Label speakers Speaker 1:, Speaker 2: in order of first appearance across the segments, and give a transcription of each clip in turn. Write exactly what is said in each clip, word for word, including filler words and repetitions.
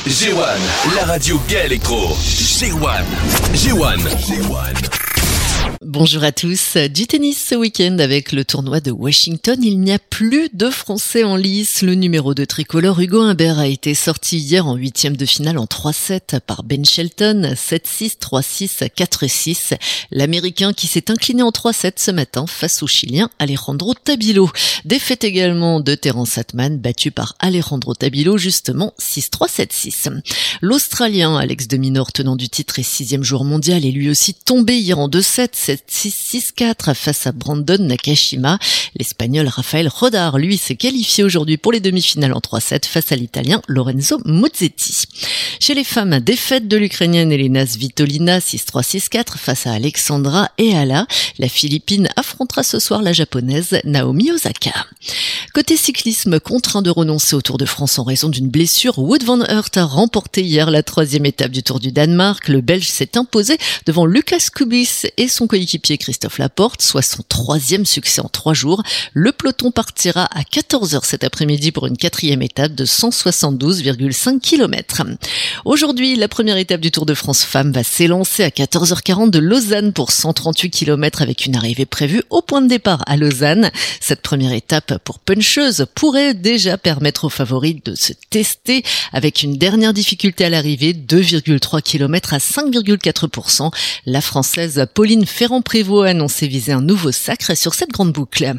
Speaker 1: G un, la radio gay électro. G un. G un. G un.
Speaker 2: Bonjour à tous. Du tennis ce week-end avec le tournoi de Washington. Il n'y a plus de Français en lice. Le numéro deux tricolore Hugo Humbert a été sorti hier en huitième de finale en trois sept par Ben Shelton. sept six, trois six, quatre six. L'Américain qui s'est incliné en trois sept ce matin face au Chilien Alejandro Tabilo. Défaite également de Terence Atman battu par Alejandro Tabilo justement six trois, sept six. L'Australien Alex de Minaur tenant du titre et sixième joueur mondial est lui aussi tombé hier en deux sept. sept six, six quatre face à Brandon Nakashima. L'Espagnol Rafael Rodar, lui, s'est qualifié aujourd'hui pour les demi-finales en trois sept face à l'Italien Lorenzo Musetti. Chez les femmes, défaite de l'Ukrainienne Elena Svitolina six trois, six quatre face à Alexandra Eala. La Philippine affrontera ce soir la Japonaise Naomi Osaka. Côté cyclisme, contraint de renoncer au Tour de France en raison d'une blessure, Wout van Aert a remporté hier la troisième étape du Tour du Danemark. Le Belge s'est imposé devant Lucas Kubis et son coéquipier Christophe Laporte, soit son troisième succès en trois jours. Le peloton partira à quatorze heures cet après-midi pour une quatrième étape de cent soixante-douze virgule cinq kilomètres. Aujourd'hui, la première étape du Tour de France Femmes va s'élancer à quatorze heures quarante de Lausanne pour cent trente-huit kilomètres avec une arrivée prévue au point de départ à Lausanne. Cette première étape pour puncheuse pourrait déjà permettre aux favoris de se tester avec une dernière difficulté à l'arrivée, deux virgule trois kilomètres à cinq virgule quatre pour cent. La Française Pauline Ferrand-Prévot a annoncé viser un nouveau sacre sur cette grande boucle.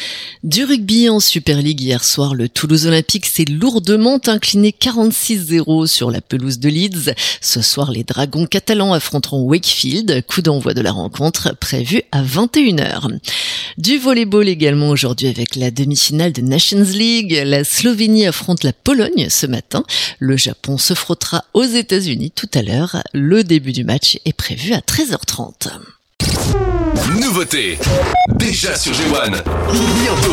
Speaker 2: Du rugby en Super League hier soir, le Toulouse Olympique s'est lourdement incliné quarante-six zéro sur la pelouse de Leeds. Ce soir, les Dragons catalans affronteront Wakefield. Coup d'envoi de la rencontre prévu à vingt et une heures. Du volleyball également aujourd'hui avec la demi-finale de Nations League. La Slovénie affronte la Pologne ce matin. Le Japon se frottera aux États-Unis tout à l'heure. Le début du match est prévu à treize heures trente.
Speaker 1: Nouveauté, déjà sur G un. Bientôt